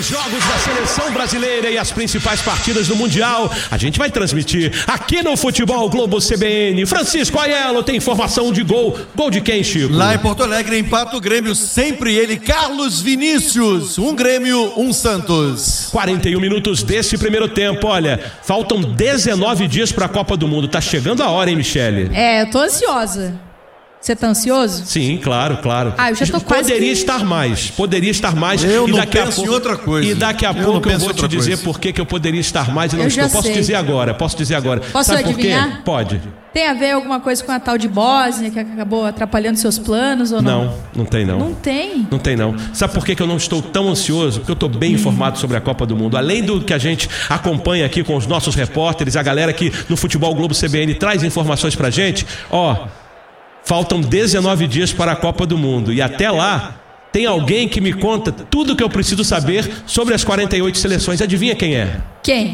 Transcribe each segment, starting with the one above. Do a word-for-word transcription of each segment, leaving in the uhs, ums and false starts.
Jogos da Seleção Brasileira e as principais partidas do Mundial, a gente vai transmitir aqui no Futebol Globo C B N. Francisco Aiello tem informação de gol. Gol de quem, Chico? Lá em Porto Alegre, empata o Grêmio, sempre ele, Carlos Vinícius. Um Grêmio, um Santos. quarenta e um minutos desse primeiro tempo. Olha, faltam dezenove dias para a Copa do Mundo. Tá chegando a hora, hein, Michele? É, eu tô ansiosa. Você tá ansioso? Sim, claro, claro. Ah, eu já tô quase Poderia que... estar mais, poderia estar mais. Eu e não daqui penso a pouco, em outra coisa. E daqui a eu pouco eu vou te dizer coisa. por que eu poderia estar mais e não eu estou. Já Posso sei. dizer agora, posso dizer agora. Posso Sabe adivinhar? por quê? Pode. Tem a ver alguma coisa com a tal de Bósnia que acabou atrapalhando seus planos ou não? Não, não tem não. Não tem? Não tem não. Sabe por que que eu não estou tão ansioso? Porque eu estou bem informado sobre a Copa do Mundo. Além do que a gente acompanha aqui com os nossos repórteres, a galera que no Futebol Globo C B N traz informações pra gente, ó, faltam dezenove dias para a Copa do Mundo e até lá tem alguém que me conta tudo que eu preciso saber sobre as quarenta e oito seleções. Adivinha quem é? Quem?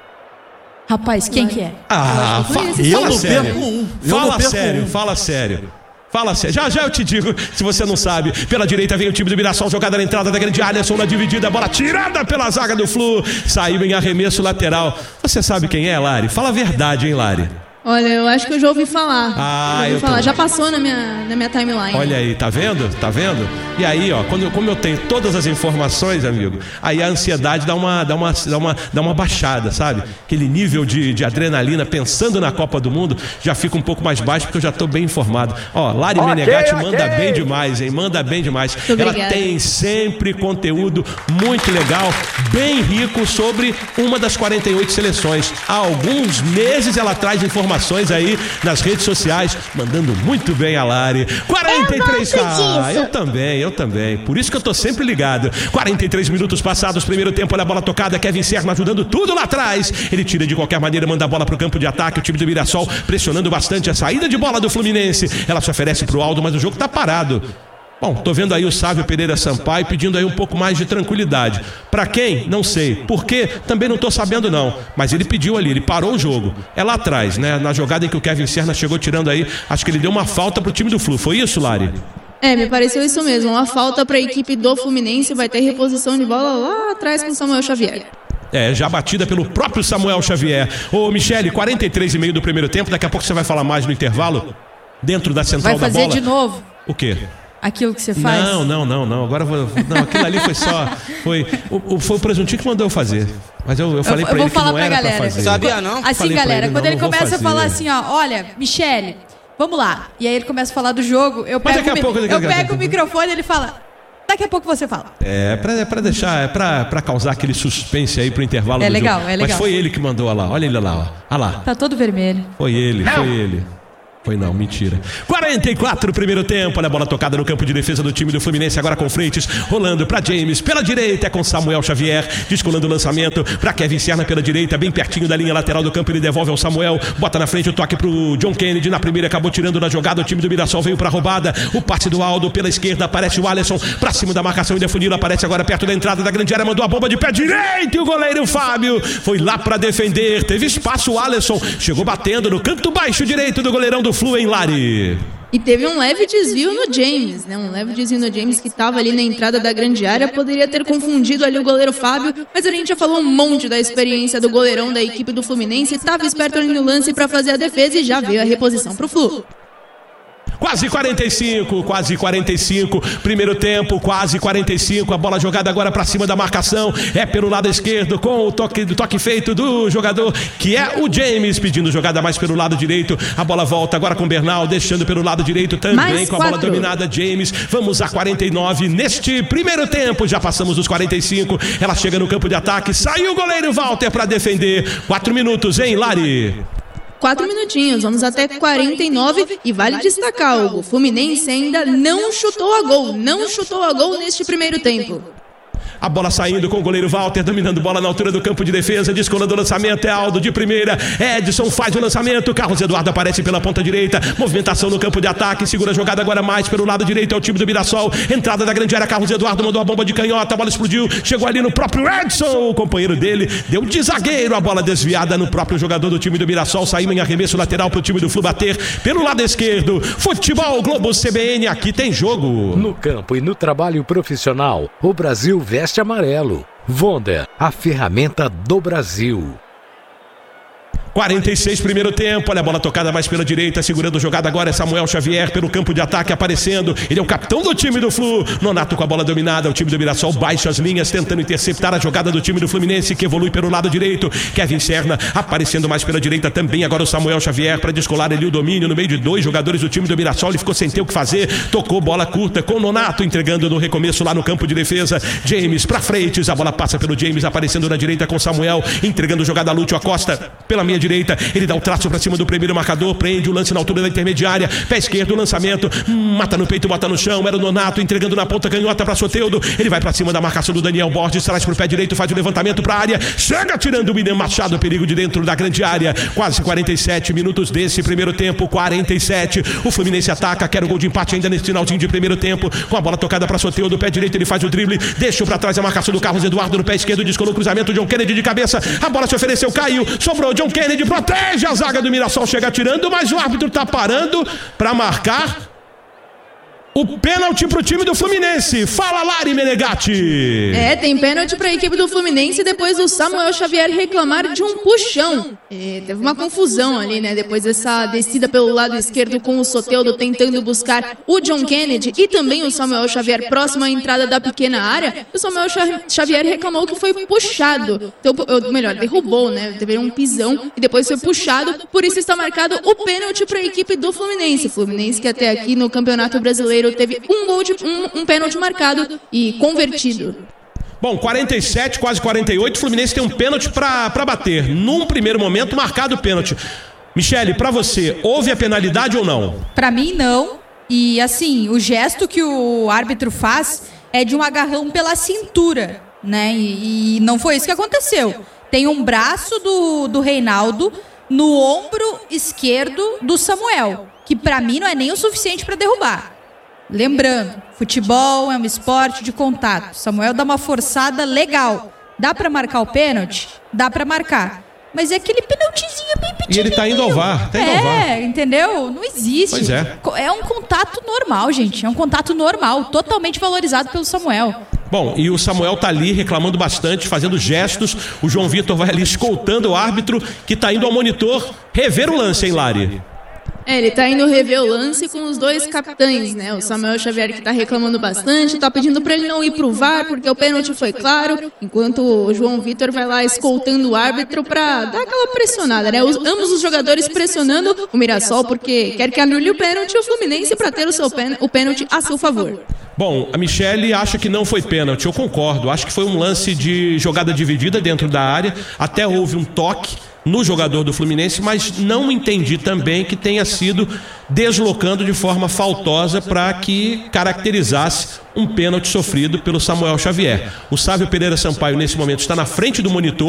Rapaz, quem que é? Ah, fa eu fala não sério. perco um. Eu Fala não perco sério, um. fala sério. Fala sério. Já já eu te digo, se você não sabe. Pela direita vem o time do Mirassol, jogada na entrada da grande área, Alisson na dividida, bola tirada pela zaga do Flu, saiu em arremesso lateral. Você sabe quem é, Lari? Fala a verdade, hein, Lari? Olha, eu acho que eu já ouvi falar. Ah, já ouvi eu falar. tô... Já passou na minha, na minha timeline. Olha aí, tá vendo? Tá vendo? E aí, ó, quando, como eu tenho todas as informações, amigo, aí a ansiedade dá uma, dá uma, dá uma, dá uma baixada, sabe? Aquele nível de, de adrenalina, pensando na Copa do Mundo, já fica um pouco mais baixo, porque eu já tô bem informado. Ó, Lari okay, Menegatti okay. manda bem demais, hein? Manda bem demais. Muito Ela obrigada. tem sempre conteúdo muito legal, bem rico sobre uma das quarenta e oito seleções. Há alguns meses ela traz informações aí nas redes sociais, mandando muito bem a Lari. quarenta e três, ah, eu também, eu também. Por isso que eu tô sempre ligado. quarenta e três minutos passados, primeiro tempo, olha a bola tocada, Kevin Serna ajudando tudo lá atrás. Ele tira de qualquer maneira, manda a bola pro campo de ataque. O time do Mirassol pressionando bastante a saída de bola do Fluminense. Ela se oferece pro Aldo, mas o jogo tá parado. Bom, tô vendo aí o Sávio Pereira Sampaio pedindo aí um pouco mais de tranquilidade. Pra quem? Não sei. Por quê? Também não tô sabendo não. Mas ele pediu ali, ele parou o jogo. É lá atrás, né? Na jogada em que o Kevin Serna chegou tirando aí, acho que ele deu uma falta pro time do Flu. Foi isso, Lari? É, me pareceu isso mesmo. Uma falta pra equipe do Fluminense, vai ter reposição de bola lá atrás com o Samuel Xavier. É, já batida pelo próprio Samuel Xavier. Ô, Michele, quarenta e três e meio do primeiro tempo. Daqui a pouco você vai falar mais no intervalo, dentro da central da bola. Vai fazer de novo. O quê? Aquilo que você faz? Não, não, não, não. Agora eu vou. Não, aquilo ali foi só. Foi o, foi o presuntinho que mandou eu fazer. Mas eu, eu falei eu, pra eu ele que não era galera. pra fazer. Sabia não? Assim, Falei galera, ele, quando não, ele não começa a fazer. falar assim, ó, olha, Michele, vamos lá. E aí ele começa a falar do jogo, eu Mas pego, daqui a pouco, daqui a eu pouco. pego o microfone e ele fala, daqui a pouco você fala. É, pra, é pra deixar, é pra, pra causar aquele suspense aí pro intervalo É do legal, jogo. é legal. Mas foi ele que mandou, olha lá, olha ele lá, ó. Olha lá. Tá todo vermelho. Foi ele, foi ele. Foi não, mentira. quarenta e quatro primeiro tempo, olha a bola tocada no campo de defesa do time do Fluminense, agora com Freitas, rolando pra James, pela direita é com Samuel Xavier, descolando o lançamento pra Kevin Serna pela direita, bem pertinho da linha lateral do campo, ele devolve ao Samuel, bota na frente o toque pro John Kennedy, na primeira acabou tirando na jogada, o time do Mirassol veio pra roubada, o passe do Aldo pela esquerda, aparece o Alisson, pra cima da marcação e defunido, aparece agora perto da entrada da grande área, mandou a bomba de pé direito e o goleiro Fábio foi lá pra defender, teve espaço o Alisson, chegou batendo no canto baixo direito do goleirão do Flu, em Lari. E teve um leve desvio no James, né? Um leve desvio no James que estava ali na entrada da grande área. Poderia ter confundido ali o goleiro Fábio, mas a gente já falou um monte da experiência do goleirão da equipe do Fluminense. Estava esperto ali no lance para fazer a defesa e já veio a reposição pro Flu. Quase quarenta e cinco, quase quarenta e cinco, primeiro tempo, quase quarenta e cinco, a bola jogada agora para cima da marcação, é pelo lado esquerdo com o toque, do toque feito do jogador, que é o James, pedindo jogada mais pelo lado direito, a bola volta agora com o Bernal, deixando pelo lado direito também, mais com a bola dominada, James, vamos a quarenta e nove neste primeiro tempo, já passamos dos quarenta e cinco, ela chega no campo de ataque, saiu o goleiro Walter para defender, quatro minutos, hein, Lari? Quatro minutinhos, vamos até quarenta e nove e vale destacar, o Fluminense ainda não chutou a gol, não chutou a gol neste primeiro tempo. A bola saindo com o goleiro Walter, dominando bola na altura do campo de defesa, descolando o lançamento, é Aldo de primeira, Edson faz o lançamento, Carlos Eduardo aparece pela ponta direita, movimentação no campo de ataque, segura a jogada agora mais pelo lado direito, é o time do Mirassol, entrada da grande área, Carlos Eduardo mandou a bomba de canhota, a bola explodiu, chegou ali no próprio Edson, o companheiro dele, deu de zagueiro, a bola desviada no próprio jogador do time do Mirassol, saiu em arremesso lateral para o time do Flu bater pelo lado esquerdo. Futebol Globo C B N, aqui tem jogo. No campo e no trabalho profissional, o Brasil veste veste amarelo. Wonder, a ferramenta do Brasil. quarenta e seis, primeiro tempo, olha a bola tocada mais pela direita, segurando a jogada agora é Samuel Xavier pelo campo de ataque aparecendo, ele é o capitão do time do Flu, Nonato com a bola dominada, o time do Mirassol baixa as linhas, tentando interceptar a jogada do time do Fluminense, que evolui pelo lado direito, Kevin Serna aparecendo mais pela direita também, agora o Samuel Xavier para descolar ali o domínio no meio de dois jogadores do time do Mirassol, ele ficou sem ter o que fazer, tocou bola curta com o Nonato, entregando no recomeço lá no campo de defesa, James para Freitas, a bola passa pelo James, aparecendo na direita com Samuel, entregando jogada a Lúcio Acosta pela meia direita, ele dá o traço pra cima do primeiro marcador, prende o lance na altura da intermediária, pé esquerdo, lançamento, mata no peito, bota no chão, era o Nonato entregando na ponta canhota pra Soteldo, ele vai pra cima da marcação do Daniel Borges, traz pro pé direito, faz o levantamento pra área, chega tirando o William Machado, perigo de dentro da grande área, quase quarenta e sete minutos desse primeiro tempo, quarenta e sete, o Fluminense ataca, quer o gol de empate ainda nesse finalzinho de primeiro tempo, com a bola tocada pra Soteldo, pé direito, ele faz o drible, deixa pra trás a marcação do Carlos Eduardo no pé esquerdo, descolou o cruzamento, John Kennedy de cabeça, a bola se ofereceu, caiu, sobrou, John Kennedy protege a zaga do Mirassol, chega atirando, mas o árbitro está parando para marcar o pênalti pro time do Fluminense. Fala, Lari Menegatti. É, tem pênalti para a equipe do Fluminense depois do Samuel Xavier reclamar de um puxão. É, teve uma confusão ali, né? Depois dessa descida pelo lado esquerdo com o Soteldo tentando buscar o John Kennedy e também o Samuel Xavier próximo à entrada da pequena área. O Samuel Xavier reclamou que foi puxado. Então, ou melhor, derrubou, né? Teve um pisão e depois foi puxado. Por isso está marcado o pênalti para a equipe do Fluminense. Fluminense que até aqui no Campeonato Brasileiro teve um gol de um, um pênalti marcado e convertido. Bom, quarenta e sete, quase quarenta e oito, o Fluminense tem um pênalti para bater. Num primeiro momento, marcado o pênalti. Michele, para você, houve a penalidade ou não? Para mim, não. E assim, o gesto que o árbitro faz é de um agarrão pela cintura, né? E, e não foi isso que aconteceu. Tem um braço do, do Reinaldo no ombro esquerdo do Samuel, que para mim não é nem o suficiente para derrubar. Lembrando, futebol é um esporte de contato. Samuel dá uma forçada legal. Dá pra marcar o pênalti? Dá pra marcar. Mas é aquele pênaltizinho bem pequenininho. E ele tá indo ao V A R. Tá indo é, ao V A R. Entendeu? Não existe. Pois é. É um contato normal, gente. É um contato normal, totalmente valorizado pelo Samuel. Bom, e o Samuel tá ali reclamando bastante, fazendo gestos. O João Vitor vai ali escoltando o árbitro, que tá indo ao monitor rever o lance, hein, Lari? É, ele tá indo rever o lance com os dois capitães, né? O Samuel Xavier que tá reclamando bastante, tá pedindo pra ele não ir pro V A R porque o pênalti foi claro, enquanto o João Vitor vai lá escoltando o árbitro pra dar aquela pressionada, né? Os, ambos os jogadores pressionando o Mirassol porque quer que anule o pênalti e o Fluminense pra ter o, seu pênalti, o pênalti a seu favor. Bom, a Michele acha que não foi pênalti, eu concordo. Acho que foi um lance de jogada dividida dentro da área, até houve um toque no jogador do Fluminense, mas não entendi também que tenha sido deslocando de forma faltosa para que caracterizasse um pênalti sofrido pelo Samuel Xavier. O Sávio Pereira Sampaio, nesse momento, está na frente do monitor.